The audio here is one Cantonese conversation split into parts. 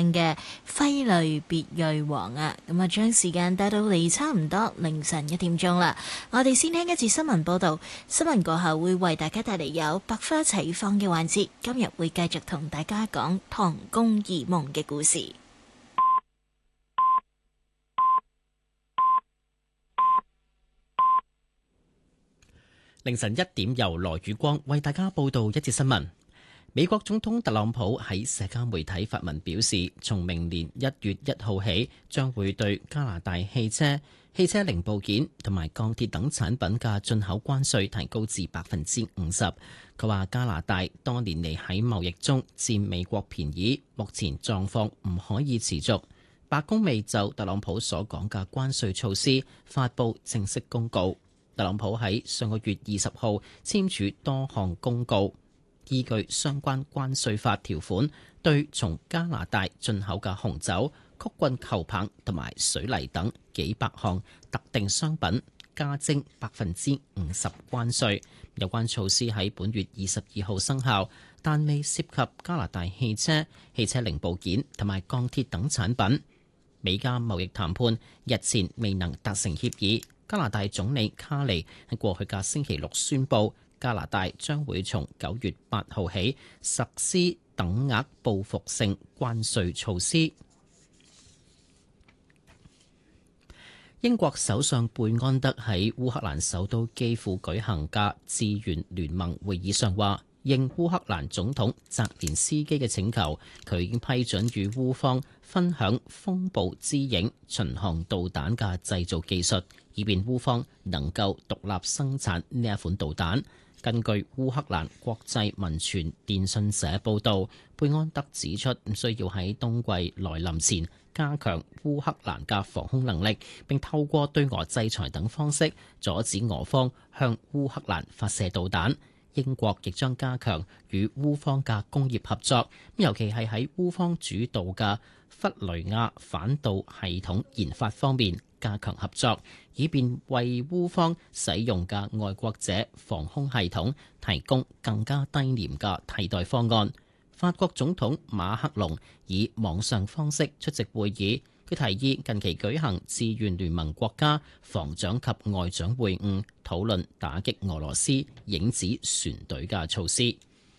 嘅揮淚別樣黃啊，咁啊將時間帶到嚟差唔多凌晨1點啦。我哋先聽一次新聞報道，新聞過後會為大家帶嚟有百花齊放嘅環節。今日會繼續同大家講唐宮二夢嘅故事。 凌晨1點，由羅宇光為大家報道一節新聞。美國總統特朗普喺社交媒體發文表示，從明年1月1號起，將會對加拿大汽車、汽車零部件同埋鋼鐵等產品嘅進口關稅提高至50%。佢話加拿大多年嚟喺貿易中佔美國便宜，目前狀況唔可以持續。白宮未就特朗普所講嘅關稅措施發布正式公告。特朗普喺上個月20號簽署多項公告，依據相關關稅法條款，對從加拿大進口嘅紅酒、曲棍球棒同埋水泥等幾百項特定商品加徵50%關稅。有關措施喺本月22號生效，但未涉及加拿大汽車、汽車零部件同埋鋼鐵等產品。美加貿易談判日前未能達成協議。加拿大總理卡尼喺過去嘅星期六宣布，加拿大將會從9月8號起實施等額報復性關稅措施。英國首相貝安德喺烏克蘭首都基輔舉行嘅志願聯盟會議上話，應烏克蘭總統澤連斯基嘅請求，佢已經批准與烏方分享風暴之影巡航導彈嘅製造技術，以便烏方能夠獨立生產呢一款導彈。根據烏克蘭國際民傳電訊社報導，貝安德指出需要喺冬季來臨前加強烏克蘭嘅防空能力，並透過對俄制裁等方式阻止俄方向烏克蘭發射導彈。英國亦將加強與烏方嘅工業合作，尤其係喺烏方主導嘅弗雷亞反導系統研發方面加強合作，以便為烏方使用嘅愛國者防空系統提供更加低廉嘅替代方案。法國總統馬克龍以網上方式出席會議，佢提議近期舉行志願聯盟國家防長及外長會晤，討論打擊俄羅斯影子船隊嘅措施。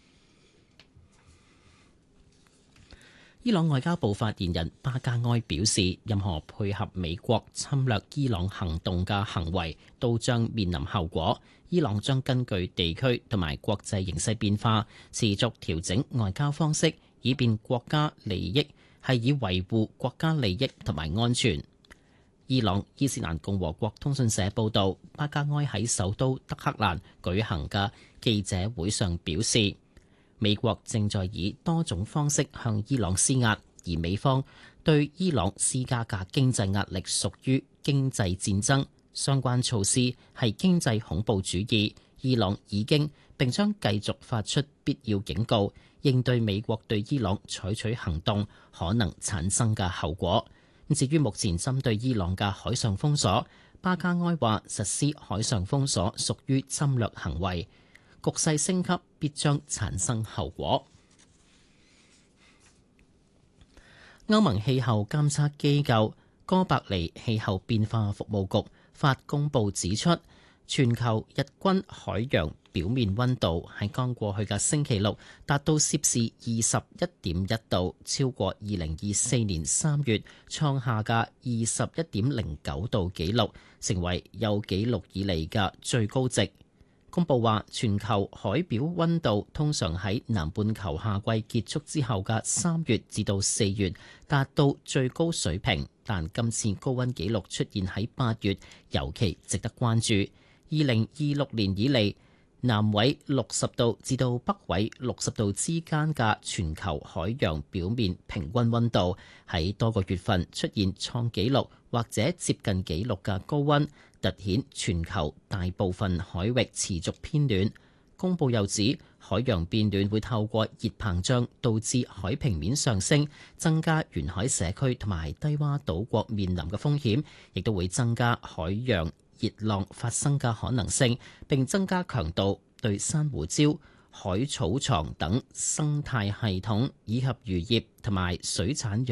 伊朗外交部發言人巴加埃表示，任何配合美國侵略伊朗行動嘅行為都將面臨後果。伊朗將根據地區同埋國際形勢變化，持續調整外交方式，以便國家利益係以維護國家利益同埋安全。伊朗伊斯蘭共和國通訊社報導，巴加埃喺首都德黑蘭舉行嘅記者會上表示，美國正在以多種方式向伊朗施壓，而美方對伊朗施加嘅經濟壓力屬於經濟戰爭，相關措施係經濟恐怖主義。伊朗已經並將繼續發出必要警告，應對美國對伊朗採取行動可能產生嘅後果。至於目前針對伊朗嘅海上封鎖，巴加埃話實施海上封鎖屬於侵略行為，局勢升級必將產生後果。歐盟氣候監測機構哥白尼氣候變化服務局發公報指出，全球日均海洋表面溫度喺剛過去嘅星期六達到攝氏21.1度，超過2024年3月創下嘅21.09度紀錄，成為有紀錄以嚟嘅最高值。公佈話，全球海表溫度通常喺南半球夏季結束之後嘅3月至到4月達到最高水平，但今次高溫紀錄出現喺8月，尤其值得關注。2026年以嚟，南緯60度至到北緯60度之間嘅全球海洋表面平均溫度喺多個月份出現創紀錄或者接近紀錄嘅高溫，凸顯全球大部分海域持續偏暖。公佈又指，海洋變暖會透過熱膨脹導致海平面上升，增加沿海社區同埋低窪島國面臨嘅風險，亦都會增加海洋熱浪發生嘅可能性，並增加強度，對珊瑚礁、海草床等生態系統以及漁業同埋水產